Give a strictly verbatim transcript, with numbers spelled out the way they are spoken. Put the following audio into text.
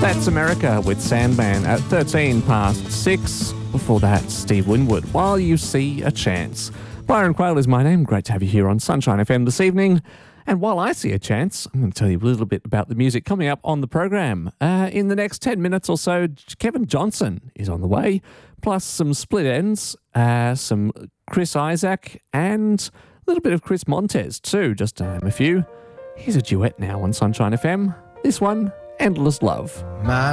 That's America with Sandman at thirteen past six. Before that, Steve Winwood, While You See a Chance. Byron Quayle is my name. Great to have you here on Sunshine F M this evening. And while I see a chance, I'm going to tell you a little bit about the music coming up on the program. Uh, in the next ten minutes or so, Kevin Johnson is on the way, plus some Split Ends, uh, some Chris Isaac, and a little bit of Chris Montez too, just to name a few. Here's a duet now on Sunshine F M. This one, Endless Love. My